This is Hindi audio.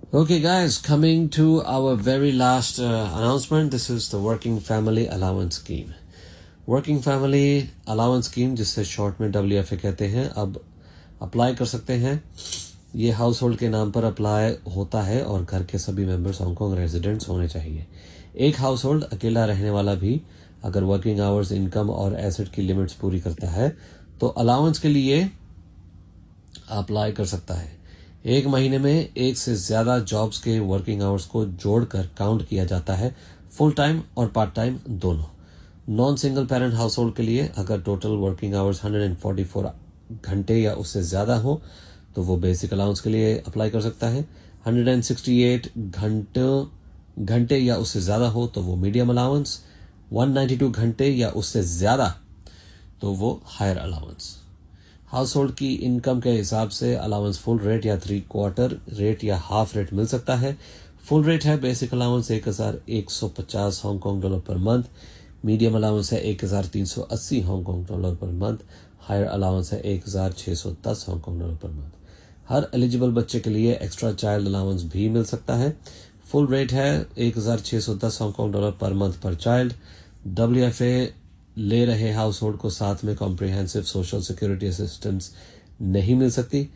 Okay, guys, coming to our very last announcement. This is the Working Family Allowance Scheme. Working Family Allowance Scheme, जिससे शॉर्ट में WFA कहते हैं, अब अप्लाई कर सकते हैं। ये हाउस होल्ड के नाम पर अप्लाई होता है और घर के सभी मेंबर्स हांगकांग रेजिडेंट्स होने चाहिए। एक हाउस होल्ड अकेला रहने वाला भी अगर वर्किंग आवर्स, इनकम और एसेट की लिमिट्स पूरी करता है तो अलाउंस के लिए अप्लाई कर सकता है। एक महीने में एक से ज्यादा जॉब्स के वर्किंग आवर्स को जोड़कर काउंट किया जाता है, फुल टाइम और पार्ट टाइम दोनों। Non single parent house hold के लिए अगर टोटल वर्किंग आवर्स 144 घंटे या उससे ज्यादा हो तो वो बेसिक अलाउंस के लिए अप्लाई कर सकता है। 168 घंटे या उससे ज्यादा हो तो वो मीडियम अलाउंस, 192 घंटे या उससे ज्यादा तो वो हायर अलाउंस। हाउस होल्ड की इनकम के हिसाब से अलाउंस फुल रेट या 3/4 रेट या हाफ रेट मिल सकता है। फुल रेट है basic allowance 1150 Hong Kong dollar per month, medium allowance है 1380 Hong Kong dollar per month, higher allowance है 1610 हांगकांग डॉलर पर मंथ। हर एलिजिबल बच्चे के लिए एक्स्ट्रा चाइल्ड अलाउंस भी मिल सकता है। फुल रेट है 1610 हांगकांग डॉलर पर मंथ पर चाइल्ड। WFA ले रहे हाउस होल्ड को साथ में कॉम्प्रिहेंसिव सोशल सिक्योरिटी असिस्टेंस नहीं मिल सकती।